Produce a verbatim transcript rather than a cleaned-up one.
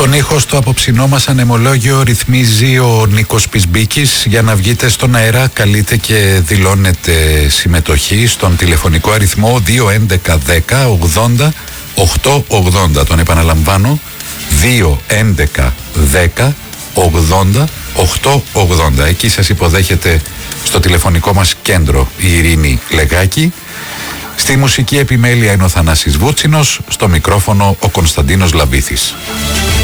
Τον ήχο στο απόψινό μας ανεμολόγιο ρυθμίζει ο Νίκος Πισμπίκης. Για να βγείτε στον αέρα καλείτε και δηλώνετε συμμετοχή στον τηλεφωνικό αριθμό δύο έντεκα δέκα ογδόντα οκτακόσια ογδόντα. Τον επαναλαμβάνω, δύο έντεκα δέκα ογδόντα οκτακόσια ογδόντα. Εκεί σας υποδέχεται στο τηλεφωνικό μας κέντρο η Ειρήνη Λεγάκη. Στη μουσική επιμέλεια είναι ο Θανάσης Βούτσινος, στο μικρόφωνο ο Κωνσταντίνος Λαμπήθης.